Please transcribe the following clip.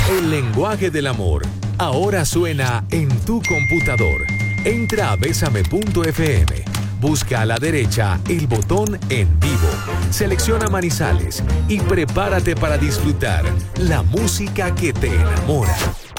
El lenguaje del amor ahora suena en tu computador. Entra a besame.fm. Busca a la derecha el botón En Vivo. Selecciona Manizales y prepárate para disfrutar la música que te enamora.